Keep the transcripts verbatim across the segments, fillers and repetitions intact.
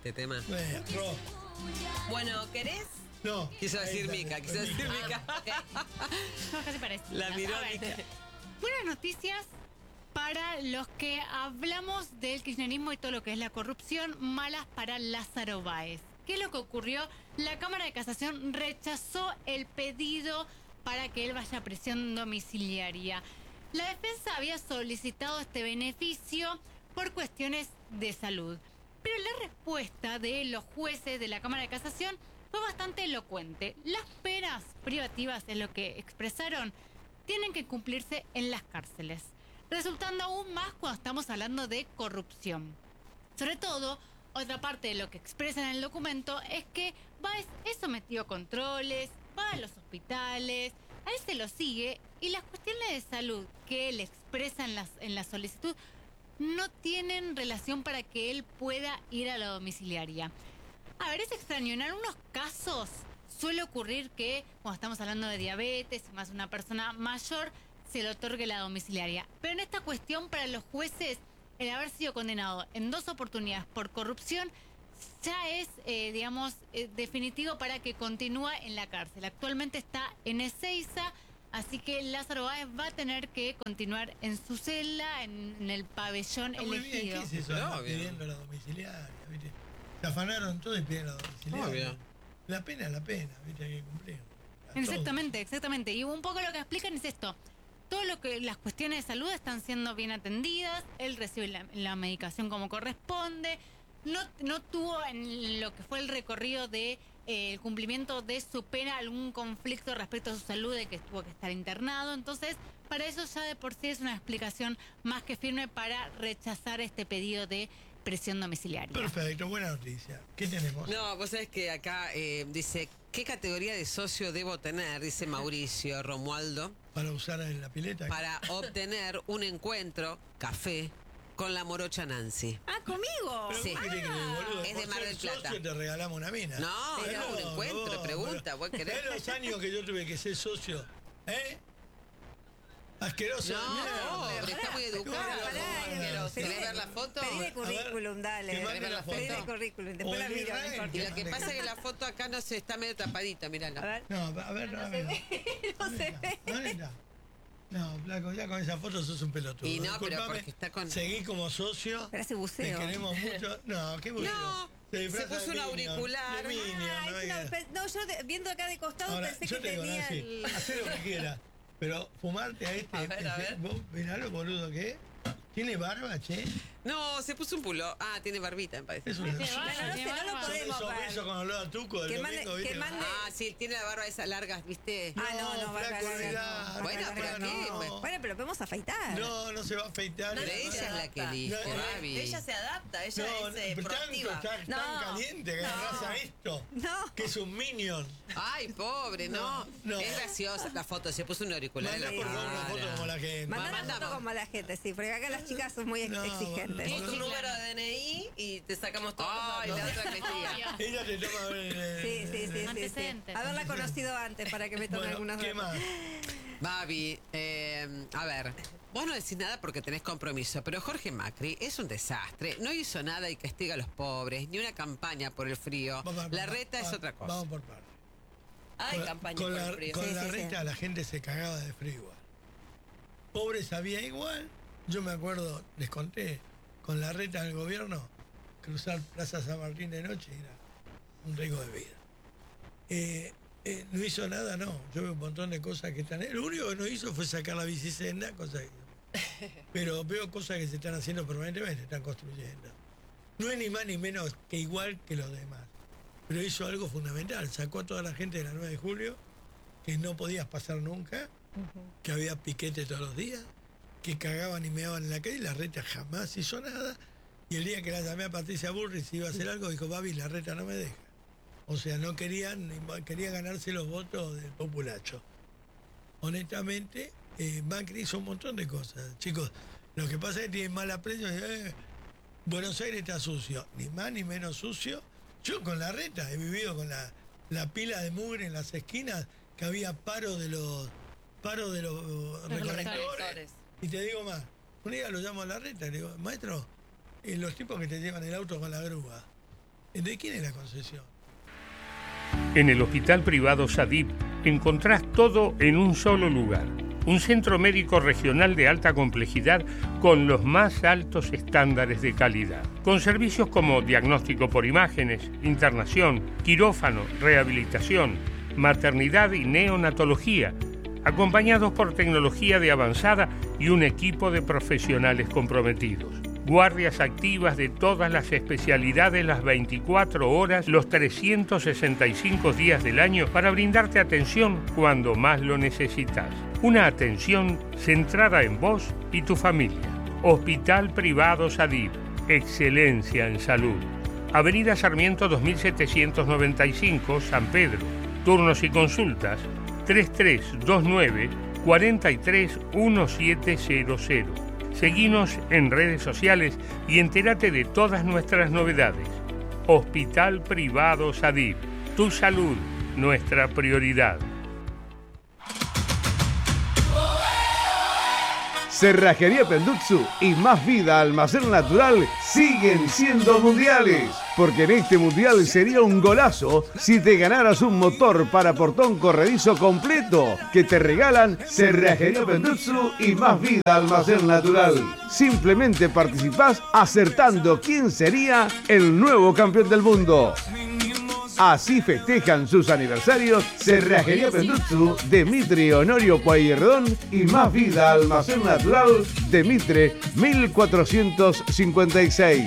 este tema. Eh, Ro. Bueno, ¿querés? No. Quiso ahí decir está, Mica, quiso Mica. decir Mica. No, casi parece. La miró A ver, Mica. buenas noticias para los que hablamos del kirchnerismo y todo lo que es la corrupción, malas para Lázaro Báez. ¿Qué es lo que ocurrió? La Cámara de Casación rechazó el pedido para que él vaya a prisión domiciliaria. La defensa había solicitado este beneficio por cuestiones de salud, pero la respuesta de los jueces de la Cámara de Casación fue bastante elocuente. Las penas privativas, es lo que expresaron, tienen que cumplirse en las cárceles, resultando aún más cuando estamos hablando de corrupción. Sobre todo, otra parte de lo que expresan en el documento es que Báez es sometido a controles, va a los hospitales, a él se lo sigue y las cuestiones de salud que él expresa en, las, en la solicitud no tienen relación para que él pueda ir a la domiciliaria. A ver, es extraño, en algunos casos suele ocurrir que cuando estamos hablando de diabetes y más una persona mayor se le otorgue la domiciliaria. Pero en esta cuestión, para los jueces, el haber sido condenado en dos oportunidades por corrupción ya es, eh, digamos, eh, definitivo para que continúe en la cárcel. Actualmente está en Ezeiza, así que Lázaro Báez va a tener que continuar en su celda, en, en el pabellón Está muy bien, elegido. ¿qué es eso? No, Andar bien. pidiendo la domiciliaria, ¿viste? Se afanaron todo y piden la domiciliaria. Obvio. La pena es la pena, ¿viste? Hay que cumplir. A Exactamente, exactamente. Y un poco lo que explican es esto. Todo lo que las cuestiones de salud están siendo bien atendidas, él recibe la, la medicación como corresponde, no, no tuvo en lo que fue el recorrido de eh, el cumplimiento de su pena algún conflicto respecto a su salud, de que tuvo que estar internado. Entonces, para eso ya de por sí es una explicación más que firme para rechazar este pedido de prisión domiciliaria. Perfecto, buena noticia. ¿Qué tenemos? No, vos sabés que acá eh, dice, ¿qué categoría de socio debo tener? Dice Mauricio Romualdo, Para usar en la pileta. para obtener un encuentro, café, con la morocha Nancy. Ah, ¿conmigo? Pero Sí. ¿vos qué te crees, boludo? Es de Por Mar ser del Plata. socio te regalamos una mina. No, Pero era un encuentro, pregunta, ¿vos querés? ¿Sabés los años que yo tuve que ser socio? ¿Eh? Asqueroso. No, mierda. pobre, está muy educada. Pará, ¿Querés pará, ver la foto? Pedile A currículum, ver, dale. que mande la foto. Pedile currículum, después O la el miro. no Israel. importa. Y lo que pasa es que la foto acá no se está medio tapadita, mirala. A ver. No, a ver, a ver. No se ve. ¿Dónde está? No, Flaco, ya con esa foto sos un pelotudo. Y no, pero Disculpame, porque está con- Seguí como socio. Pero hace Te buceo. queremos mucho. No, qué buceo. No, Se disfraza se puso de un Minion, auricular. de Minion, Ah, no es hay una- que- pe- no, yo de- viendo acá de costado Ahora, pensé yo que te digo, tenía Nancy, el... hacé lo que quieras, pero fumarte a este, A ver, a ver. vos mirá lo boludo que es. Tiene barba, che. No, se puso un pulo. Ah, tiene barbita, me parece. Es un Tiene barba, Bueno, no tiene sé, no lo barba. podemos esos ver. besos con olor a tuco del Que mande- domingo, que ¿viste? mande- Ah, sí, tiene la barba esa larga, ¿viste? Ah, no, no, barba flaco, larga, olvidá, no. Bueno, Barba pero larga, ¿qué? no. Bueno, pero podemos afeitar. No, no se va a afeitar. Pero No, ella se es la adapta. que elige, No, Babi. Ella se adapta, ella No, es eh, pero tanto proactiva. está tan No, caliente que no. agarrás a esto. No. Que es un minion. Ay, pobre, no. No, no. Es graciosa la foto, se puso un auricular en Mandá la por favor una cara. foto como la gente. Mandá una mandamos. foto como la gente, sí, porque acá las chicas son muy ex- No, exigentes. bueno, Tu número de D N I y te sacamos todos Ay, los la datos. otra que siga. Obvio. Ella te toma. eh, Sí, sí, sí, sí, sí. Antecedentes. Haberla conocido antes para que me tome Bueno, algunas ¿qué más? Babi, eh, a ver, vos no decís nada porque tenés compromiso, pero Jorge Macri es un desastre. No hizo nada y castiga a los pobres, ni una campaña por el frío. Vamos, La vamos, reta es vamos, otra cosa. Vamos por partes. Hay Con- campaña con por la, el frío. Con Sí, la sí, reta sí. la gente se cagaba de frío igual. Pobre sabía igual. Yo me acuerdo, les conté, con la reta del gobierno, cruzar Plaza San Martín de noche era un riesgo de vida. Eh, eh, no hizo nada, no. Yo veo un montón de cosas que están. Lo único que no hizo fue sacar la bicisenda, cosa que- pero veo cosas que se están haciendo permanentemente, están construyendo. No es ni más ni menos que igual que los demás. Pero hizo algo fundamental, sacó a toda la gente de la nueve de julio, que no podías pasar nunca, que había piquete todos los días, que cagaban y meaban en la calle, y la reta jamás hizo nada. Y el día que la llamé a Patricia Bullrich si iba a hacer algo, dijo, Babi, la reta no me deja. O sea, no querían, quería ganarse los votos del populacho. Honestamente, eh, Macri hizo un montón de cosas. Chicos, lo que pasa es que tienen mala prensa. Eh, Buenos Aires está sucio, ni más ni menos sucio. Yo con la reta he vivido con la, la pila de mugre en las esquinas, que había paro de los paro de los recolectores. recolectores. Y te digo más, un día lo llamo a la reta y le digo, maestro, eh, los tipos que te llevan el auto con la grúa, ¿De quién es la concesión? En el Hospital Privado Sadip encontrás todo en un solo lugar. Un centro médico regional de alta complejidad con los más altos estándares de calidad. Con servicios como diagnóstico por imágenes, internación, quirófano, rehabilitación, maternidad y neonatología, acompañados por tecnología de avanzada y un equipo de profesionales comprometidos. Guardias activas de todas las especialidades las veinticuatro horas, los trescientos sesenta y cinco días del año para brindarte atención cuando más lo necesitas. Una atención centrada en vos y tu familia. Hospital Privado Sadip. Excelencia en salud. Avenida Sarmiento dos mil setecientos noventa y cinco, San Pedro. Turnos y consultas tres tres dos nueve, cuatro tres, uno siete cero cero. Seguinos en redes sociales y entérate de todas nuestras novedades. Hospital Privado Sadip. Tu salud, nuestra prioridad. Cerrajería Pendutsu y Más Vida Almacén Natural siguen siendo mundiales. Porque en este mundial sería un golazo si te ganaras un motor para portón corredizo completo que te regalan Cerrajería Pendutsu y Más Vida Almacén Natural. Simplemente participás acertando quién sería el nuevo campeón del mundo. Así festejan sus aniversarios Cerrajería Pendutsu de Mitre Honorio Pueyrredón y Más Vida Almacén Natural de Mitre mil cuatrocientos cincuenta y seis.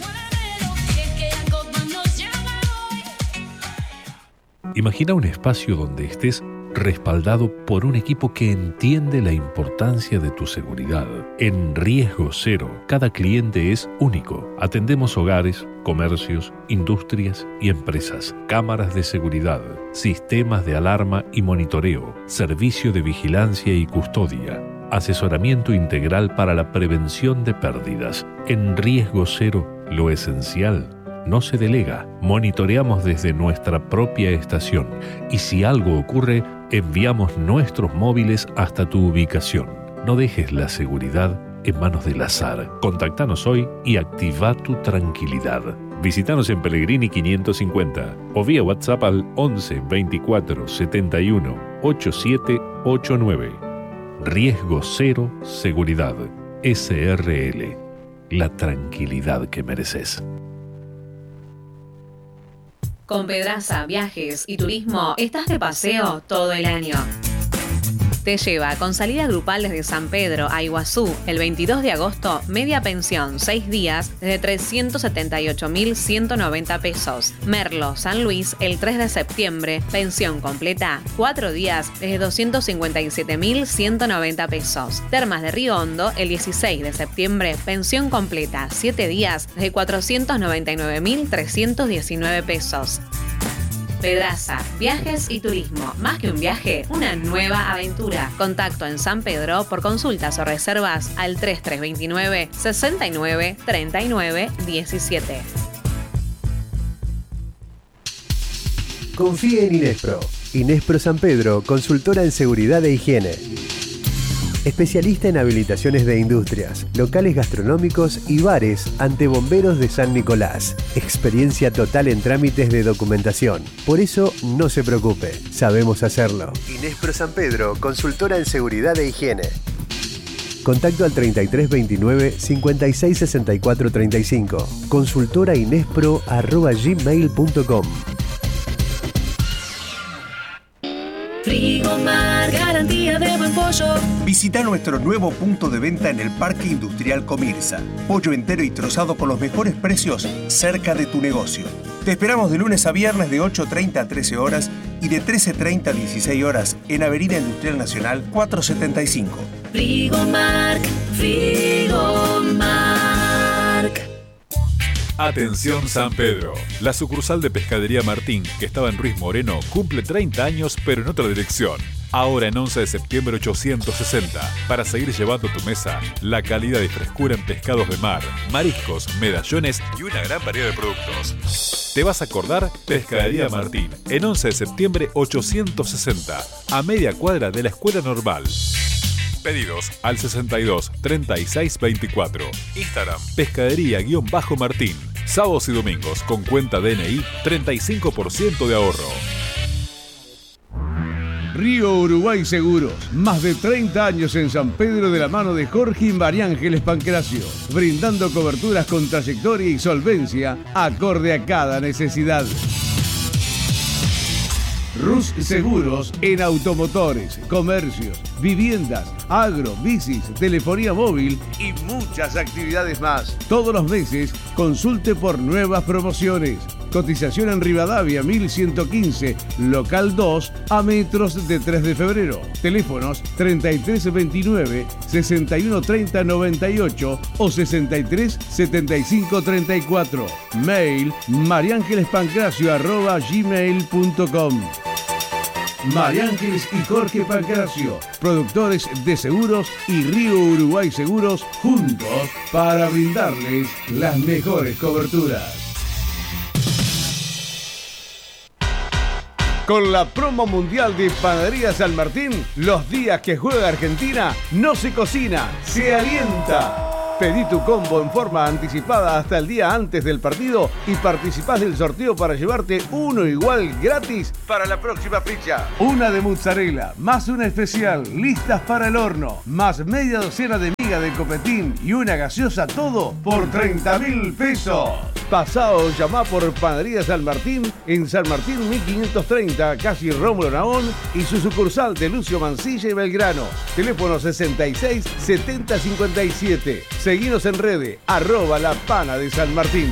Imagina un espacio donde estés respaldado por un equipo que entiende la importancia de tu seguridad. En Riesgo Cero, cada cliente es único. Atendemos hogares, comercios, industrias y empresas, cámaras de seguridad, sistemas de alarma y monitoreo, servicio de vigilancia y custodia, asesoramiento integral para la prevención de pérdidas. En Riesgo Cero, lo esencial no se delega. Monitoreamos desde nuestra propia estación y si algo ocurre, enviamos nuestros móviles hasta tu ubicación. No dejes la seguridad en manos del azar. Contactanos hoy y activa tu tranquilidad. Visítanos en Pellegrini quinientos cincuenta o vía WhatsApp al once veinticuatro setenta y uno ochenta y siete ochenta y nueve. Riesgo Cero Seguridad. S R L. La tranquilidad que mereces. Con Pedraza Viajes y Turismo estás de paseo todo el año. Te lleva con salida grupal desde San Pedro a Iguazú el veintidós de agosto, media pensión, seis días, desde trescientos setenta y ocho mil ciento noventa pesos. Merlo, San Luis, el tres de septiembre, pensión completa, cuatro días, desde doscientos cincuenta y siete mil ciento noventa pesos. Termas de Río Hondo, el dieciséis de septiembre, pensión completa, siete días, desde cuatrocientos noventa y nueve mil trescientos diecinueve pesos. Pedraza, Viajes y Turismo. Más que un viaje, una nueva aventura. Contacto en San Pedro por consultas o reservas al treinta y tres veintinueve, sesenta y nueve, treinta y nueve, diecisiete. Confíe en Inespro. Inespro San Pedro, consultora en seguridad e higiene. Especialista en habilitaciones de industrias, locales gastronómicos y bares ante bomberos de San Nicolás. Experiencia total en trámites de documentación. Por eso, no se preocupe, sabemos hacerlo. Inespro San Pedro, consultora en seguridad e higiene. Contacto al treinta y tres veintinueve, cincuenta y seis sesenta y cuatro treinta y cinco. Consultora inespro arroba gmail punto com. Frigomar, garantía de buen pollo. Visita nuestro nuevo punto de venta en el Parque Industrial Comirsa. Pollo entero y trozado con los mejores precios cerca de tu negocio. Te esperamos de lunes a viernes de ocho treinta a trece horas y de trece treinta a dieciséis horas en Avenida Industrial Nacional cuatrocientos setenta y cinco. Frigomar, Frigomar. Atención San Pedro. La sucursal de Pescadería Martín, que estaba en Ruiz Moreno, cumple treinta años, pero en otra dirección. Ahora en once de septiembre ochocientos sesenta, para seguir llevando a tu mesa la calidad y frescura en pescados de mar, mariscos, medallones y una gran variedad de productos. ¿Te vas a acordar? Pescadería Martín, en once de septiembre ochocientos sesenta, a media cuadra de la Escuela Normal. Pedidos al sesenta y dos, treinta y seis, veinticuatro. Instagram, pescadería-martín. Sábados y domingos con cuenta D N I, treinta y cinco por ciento de ahorro. Río Uruguay Seguros, más de treinta años en San Pedro de la mano de Jorge y María Ángeles Pancracio, brindando coberturas con trayectoria y solvencia acorde a cada necesidad. Rus Seguros en automotores, comercios, viviendas, agro, bicis, telefonía móvil y muchas actividades más. Todos los meses consulte por nuevas promociones. Cotización en Rivadavia mil ciento quince, local dos, a metros de tres de febrero. Teléfonos treinta y tres veintinueve, sesenta y uno treinta noventa y ocho o sesenta y tres setenta y cinco treinta y cuatro. Mail mariangelespancracio arroba gmail punto com. María Ángeles y Jorge Pancracio, productores de seguros y Río Uruguay Seguros, juntos para brindarles las mejores coberturas. Con la promo mundial de Panadería San Martín, los días que juega Argentina no se cocina, se alienta. Pedí tu combo en forma anticipada hasta el día antes del partido y participás del sorteo para llevarte uno igual gratis para la próxima fecha. Una de mozzarella, más una especial, listas para el horno, más media docena de miga de copetín y una gaseosa, todo por treinta mil pesos. Pasá o llamá por Panadería San Martín en San Martín mil quinientos treinta, casi Rómulo Nahón, y su sucursal de Lucio Mancilla y Belgrano. Teléfono sesenta y seis setenta cincuenta y siete. Seguinos en redes, arroba la pana de San Martín.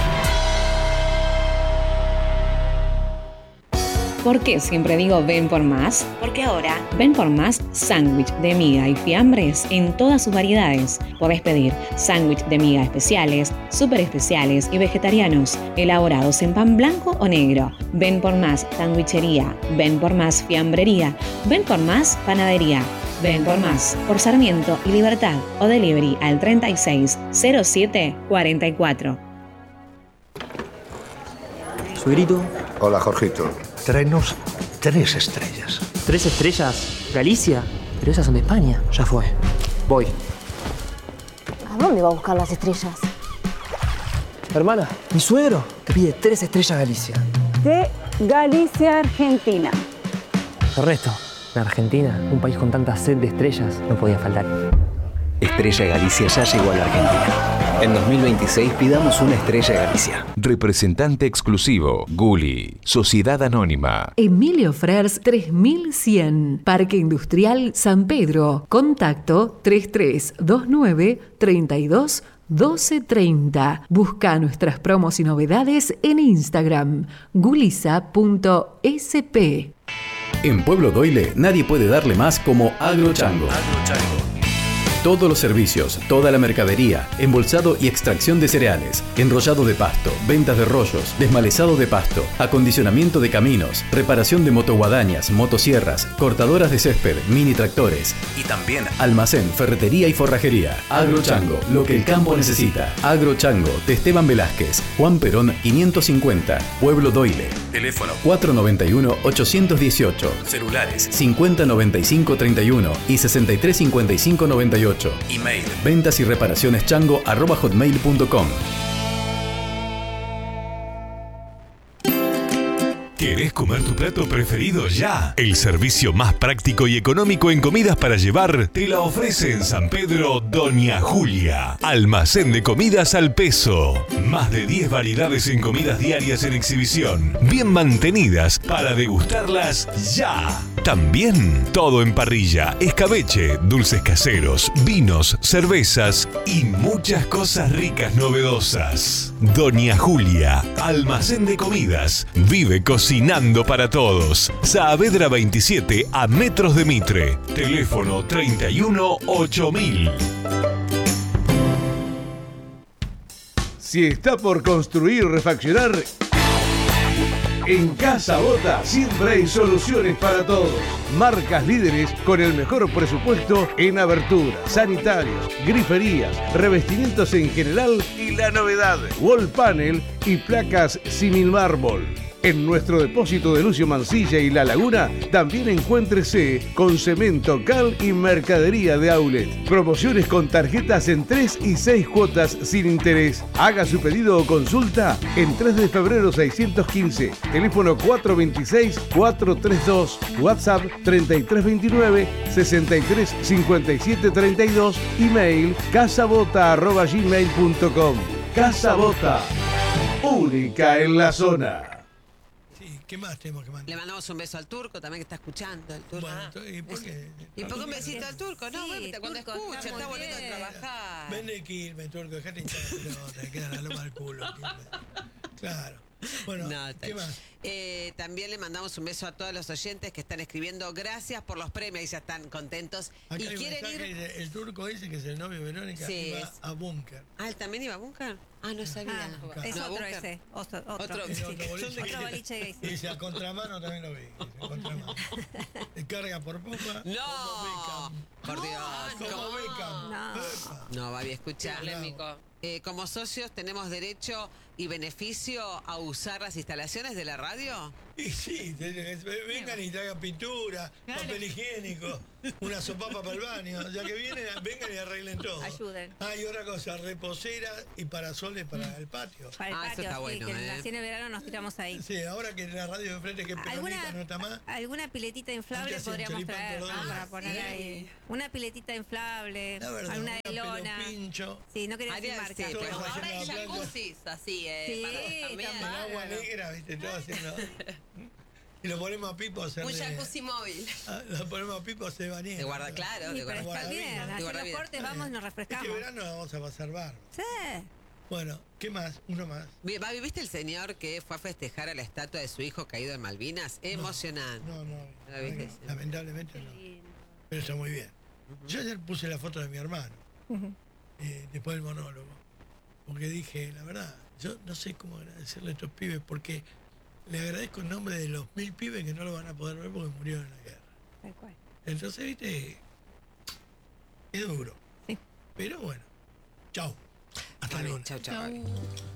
¿Por qué siempre digo ven por más? Porque ahora ven por más sándwich de miga y fiambres en todas sus variedades. Podés pedir sándwich de miga especiales, súper especiales y vegetarianos, elaborados en pan blanco o negro. Ven por más sandwichería, ven por más fiambrería, ven por más panadería. Ven por más, por Sarmiento y Libertad o delivery al treinta y seis cero siete cuarenta y cuatro. Suegrito. Hola, Jorgito. Tráenos tres estrellas. ¿Tres estrellas? ¿Galicia? Pero esas son de España. Ya fue. Voy. ¿A dónde va a buscar las estrellas? Hermana, mi suegro te pide tres estrellas Galicia. De Galicia, Argentina. Ernesto, en Argentina, un país con tanta sed de estrellas, no podía faltar. Estrella Galicia ya llegó a la Argentina. En dos mil veintiséis pidamos una Estrella Galicia. Representante exclusivo, Gulli, Sociedad Anónima. Emilio Frers tres mil cien, Parque Industrial San Pedro. Contacto tres tres dos nueve, treinta y dos, doce treinta. Busca nuestras promos y novedades en Instagram, gulisa punto s p. En Pueblo Doyle nadie puede darle más como Agrochango. Agrochango. Todos los servicios, toda la mercadería, embolsado y extracción de cereales, enrollado de pasto, ventas de rollos, desmalezado de pasto, acondicionamiento de caminos, reparación de motoguadañas, motosierras, cortadoras de césped, mini tractores y también almacén, ferretería y forrajería. Agrochango, lo que el campo necesita. Agrochango, de Esteban Velázquez, Juan Perón quinientos cincuenta, Pueblo Doyle. Teléfono cuatro noventa y uno, ochocientos dieciocho, celulares cincuenta noventa y cinco treinta y uno y sesenta y tres cincuenta y cinco noventa y ocho. Email ventas y reparaciones chango arroba hotmail punto com. ¿Querés comer tu plato preferido ya? El servicio más práctico y económico en comidas para llevar te la ofrece en San Pedro Doña Julia. Almacén de comidas al peso. Más de diez variedades en comidas diarias en exhibición. Bien mantenidas para degustarlas ya. También todo en parrilla, escabeche, dulces caseros, vinos, cervezas y muchas cosas ricas novedosas. Doña Julia, almacén de comidas. Vive cocinando para todos. Saavedra veintisiete a metros de Mitre. Teléfono treinta y uno, ocho mil. Si está por construir o refaccionar, en Casa Bota siempre hay soluciones para todos. Marcas líderes con el mejor presupuesto en aberturas, sanitarios, griferías, revestimientos en general y la novedad, wall panel y placas simil mármol. En nuestro depósito de Lucio Mansilla y La Laguna también encuéntrese con cemento, cal y mercadería de outlet. Promociones con tarjetas en tres y seis cuotas sin interés. Haga su pedido o consulta en tres de febrero seiscientos quince. Teléfono cuatro veintiséis, cuatrocientos treinta y dos. WhatsApp treinta y tres veintinueve, sesenta y tres cincuenta y siete treinta y dos. Email casabota arroba gmail punto com. Casa Bota, única en la zona. ¿Qué más tenemos que mandar? Le mandamos un beso al turco también que está escuchando. El turco. Bueno, ¿y por qué? ¿Y por qué un besito al turco? No, Sí, bueno, cuando turco, escucha, está está muy bonito de bien. trabajar. Vende Quilmes, turco, dejate hinchar la pelota, te queda la loma del culo. Quilmes. Claro. Bueno, No, está ¿qué bien. más? Eh, también le mandamos un beso a todos los oyentes que están escribiendo. Gracias por los premios, ya están contentos. Acá y hay un quieren mensaje, ir. dice, el turco dice que es el novio de Verónica Sí, y va es- a Búnker. Ah, ¿él también iba a Búnker? Ah, no sabía. Ah, es No, otro Búnker. ese. Otro, otro. Otro. Es otro boliche. Otro boliche gay. Y dice, a contramano también lo vi. Dice, a contramano. Te carga por popa. No, por Dios. Como Beckham. No. Epa. No, Babi, escucha. Polémico. Eh, como socios tenemos derecho y beneficio a usar las instalaciones de la radio. Y sí, te- te- vengan y traigan pintura, papel higiénico, una sopapa para el baño. Ya que vienen, vengan y arreglen todo. Ayuden. Ah, y otra cosa, reposera y parasoles para el patio. Para el Ah, eso patio, está sí, bueno, que eh. así en el verano nos tiramos ahí. Sí, ahora que la radio de enfrente que peronita ¿Alguna, no está más. alguna piletita inflable Antes hacían podríamos choripán traer, todos ¿no? los días. Para poner Sí. ahí. Una piletita inflable, La verdad, alguna de una lona. pelo pincho. Sí, no quería decir Haría- marca. sí, pero- pero- Ahora hay haciendo la playa. jacuzzis así, eh. Sí, para- también. El también. agua negra, viste, todo haciendo. Y lo ponemos a Pipo a hacer. Un de- jacuzzi móvil. Ah, Lo ponemos a Pipo a hacer bañera. Te guarda, claro, Sí, te pero guarda. está bien, Guardavino. hacer los Guardavino. cortes, vamos y nos refrescamos. Este verano la vamos a pasar barro. Sí. Bueno, ¿qué más? Uno más. Vi- Babi, ¿viste el señor que fue a festejar a la estatua de su hijo caído en Malvinas? Emocionante. No, no. ¿La viste? no, lamentablemente no. Pero está muy bien. Yo ayer puse la foto de mi hermano, eh, después del monólogo. Porque dije, la verdad, yo no sé cómo agradecerle a estos pibes, porque le agradezco en nombre de los mil pibes que no lo van a poder ver porque murieron en la guerra. Tal cual. Entonces, viste, es duro. Sí. Pero bueno, chau. Hasta Babi, luego. chau, chau, Babi.